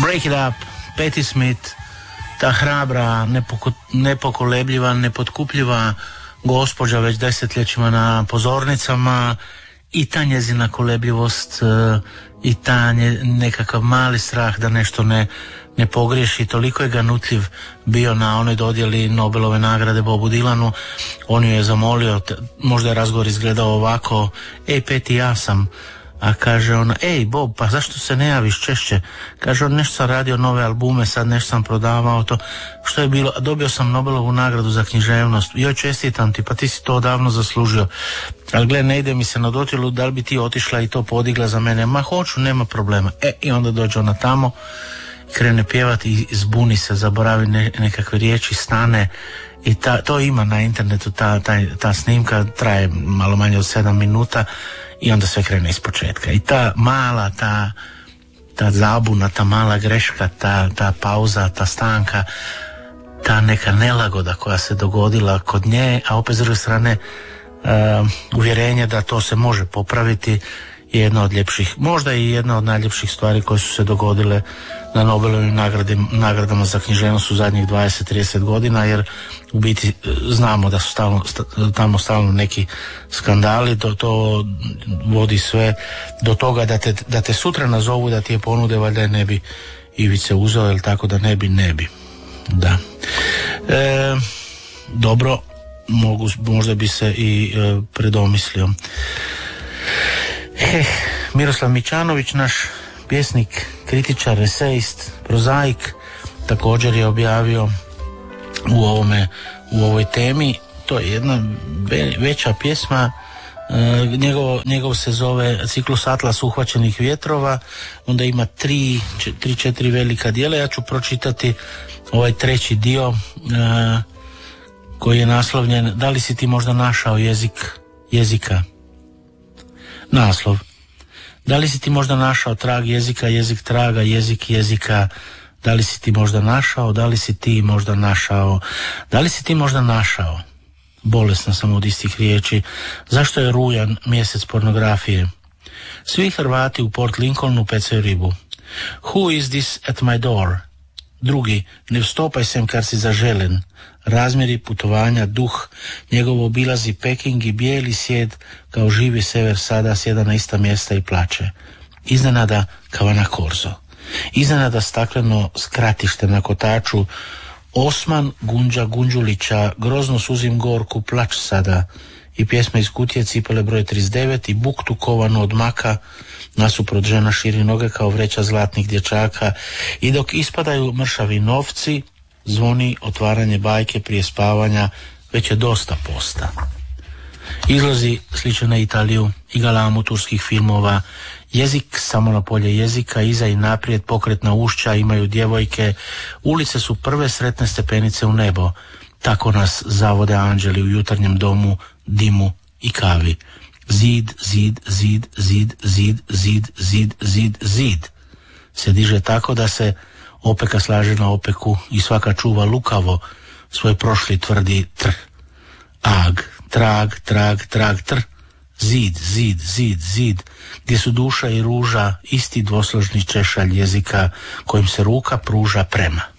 Break It Up, Patti Smith, ta hrabra, nepokolebljiva, nepotkupljiva gospođa već desetljećima na pozornicama, i ta njezina kolebljivost i ta nekakav mali strah da nešto ne pogriješi, toliko je ganutljiv bio na onoj dodjeli Nobelove nagrade Bobu Dylanu. On ju je zamolio, možda je razgovor izgledao ovako: ej Peti, ja sam. A kaže ona: ej Bob, pa zašto se ne javiš češće? Kaže on: nešto sam radio nove albume, sad nešto sam prodavao, to što je bilo, dobio sam Nobelovu nagradu za književnost. Joj, čestitam ti, pa ti si to odavno zaslužio. Ali gle, ne ide mi se na dotjelu, da li bi ti otišla i to podigla za mene? Ma hoću, nema problema. I onda dođe ona tamo, krene pjevati i zbuni se, zaboravi nekakve riječi, stane. I to ima na internetu, ta snimka traje malo manje od 7 minuta i onda sve krene iz početka. I ta mala, ta zabuna, ta mala greška, ta pauza, ta stanka, ta neka nelagoda koja se dogodila kod nje, a opet s druge strane uvjerenje da to se može popraviti, je jedna od ljepših, možda i jedna od najljepših stvari koje su se dogodile na Nobelovim nagradama za književnost u zadnjih 20-30 godina, jer u biti znamo da su tamo stalno neki skandali, to vodi sve do toga da te sutra nazovu, da ti je ponude, valjda ne bi Ivice uzeo, ili tako da ne bi. Da. Dobro, možda bi se i predomislio. Miroslav Mićanović, naš pjesnik, kritičar, esejist, prozaik, također je objavio u ovoj temi. To je jedna veća pjesma. Njegov se zove Ciklus Atlas uhvaćenih vjetrova. Onda ima 3-4 velika dijela. Ja ću pročitati ovaj treći dio koji je naslovljen: da li si ti možda našao jezika? Naslov: da li si ti možda našao trag jezika, jezik traga, jezik jezika? Da li si ti možda našao, da li si ti možda našao, da li si ti možda našao? Bolesna sam od istih riječi. Zašto je rujan mjesec pornografije? Svi Hrvati u Port Lincolnu pecaju ribu. Who is this at my door? Drugi: ne vstopaj sem kar si zaželen. Razmjeri putovanja, duh njegov obilazi Peking i bijeli sjed kao živi sever sada sjeda na ista mjesta i plače. Iznenada Kavana Korzo. Iznenada stakleno skratište na kotaču. Osman Gunđa Gunđulića, grozno suzim gorku, plač sada. I pjesma iz kutije, cipele broj 39 i buktu kovanu od maka. Nasuprot žena širi noge kao vreća zlatnih dječaka. I dok ispadaju mršavi novci, zvoni otvaranje bajke prije spavanja, već je dosta posta. Izlazi sliče na Italiju i galamu turskih filmova. Jezik samo na polje jezika, iza i naprijed pokretna ušća imaju djevojke. Ulice su prve sretne stepenice u nebo. Tako nas zavode anđeli u jutarnjem domu, dimu i kavi. Zid, zid, zid, zid, zid, zid, zid, zid, zid se diže tako da se opeka slaže na opeku i svaka čuva lukavo svoj prošli tvrdi tr. Ag, trag, trag, trag, tr. Zid, zid, zid, zid, gdje su duša i ruža isti dvosložni češalj jezika kojim se ruka pruža prema.